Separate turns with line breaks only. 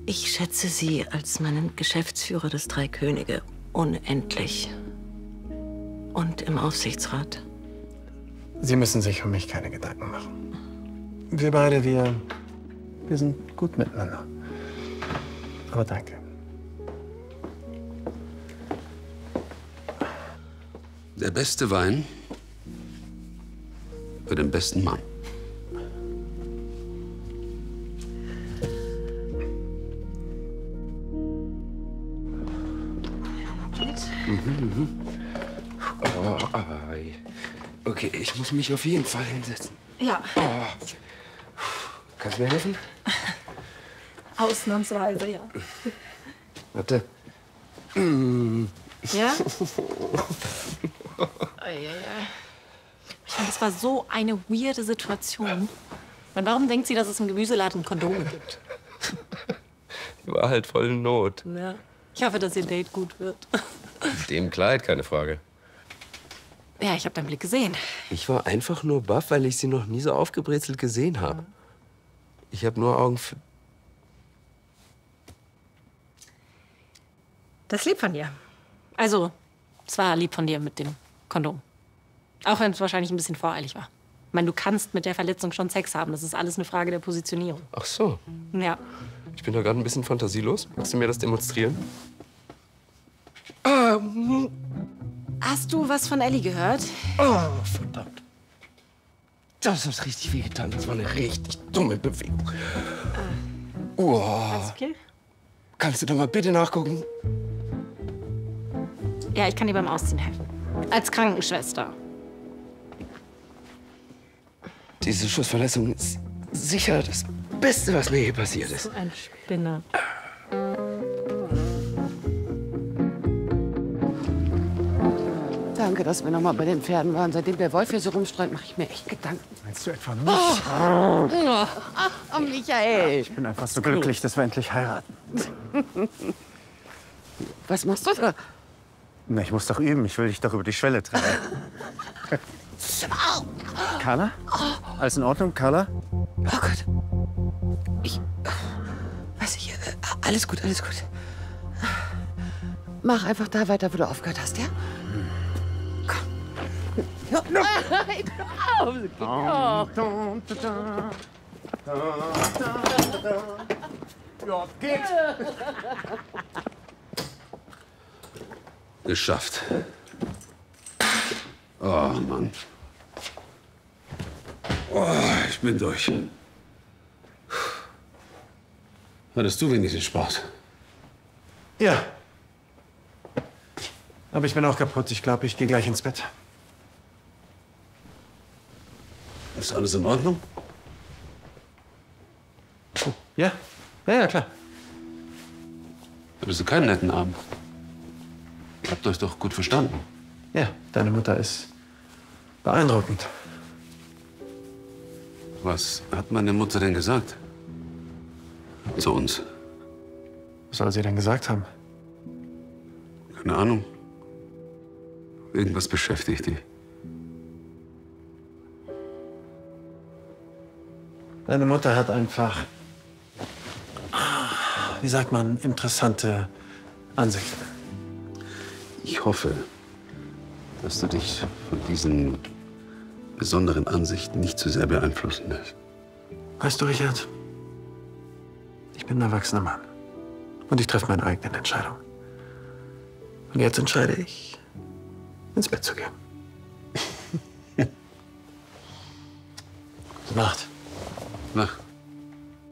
Ich schätze Sie als meinen Geschäftsführer des Drei Könige unendlich. Und im Aufsichtsrat.
Sie müssen sich um mich keine Gedanken machen. Wir beide, wir sind gut miteinander. Aber danke.
Der beste Wein für den besten Mann.
Oh, okay, ich muss mich auf jeden Fall hinsetzen.
Ja.
Oh. Kannst du mir helfen?
Ausnahmsweise, ja.
Warte.
Ja? Ich meine, das war so eine weirde Situation. Und warum denkt sie, dass es im Gemüseladen Kondome gibt?
Die war halt voll in Not.
Ja. Ich hoffe, dass ihr Date gut wird.
Mit dem Kleid, keine Frage.
Ja, ich habe deinen Blick gesehen.
Ich war einfach nur baff, weil ich sie noch nie so aufgebrezelt gesehen habe. Ich habe nur Augen für...
Das ist lieb von dir. Also, es war lieb von dir mit dem Kondom. Auch wenn es wahrscheinlich ein bisschen voreilig war. Ich meine, du kannst mit der Verletzung schon Sex haben. Das ist alles eine Frage der Positionierung.
Ach so.
Ja.
Ich bin da gerade ein bisschen fantasielos. Magst du mir das demonstrieren?
Hast du was von Ellie gehört?
Oh, verdammt. Das hat richtig wehgetan. Das war eine richtig dumme Bewegung.
Alles okay?
Kannst du da mal bitte nachgucken?
Ja, ich kann dir beim Ausziehen helfen. Als Krankenschwester.
Diese Schussverletzung ist sicher das Beste, was mir je passiert ist.
So ein Spinner.
Danke, dass wir noch mal bei den Pferden waren. Seitdem der Wolf hier so rumstreut, mache ich mir echt Gedanken.
Meinst du etwa mich?
Oh, Michael.
Ich bin einfach so glücklich, dass wir endlich heiraten.
Was machst du da?
Na, ich muss doch üben. Ich will dich doch über die Schwelle treiben. Carla? Alles in Ordnung, Carla?
Oh Gott. Weiß ich, alles gut, alles gut. Mach einfach da weiter, wo du aufgehört hast, ja? Komm. Ja.
Ja, geht.
Geschafft. Oh, Mann. Oh, ich bin durch. Hattest du wenigstens Spaß?
Ja. Aber ich bin auch kaputt. Ich glaube, ich gehe gleich ins Bett.
Ist alles in Ordnung?
Ja? Ja, klar.
Hattest du keinen netten Abend? Ihr habt euch doch gut verstanden.
Ja, deine Mutter ist beeindruckend.
Was hat meine Mutter denn gesagt? Zu uns?
Was soll sie denn gesagt haben?
Keine Ahnung. Irgendwas beschäftigt die.
Deine Mutter hat einfach, wie sagt man, interessante Ansichten.
Ich hoffe, dass du dich von diesen besonderen Ansichten nicht zu sehr beeinflussen lässt.
Weißt du, Richard, ich bin ein erwachsener Mann. Und ich treffe meine eigenen Entscheidungen. Und jetzt entscheide ich, ins Bett zu gehen. Gute Nacht.
Nacht.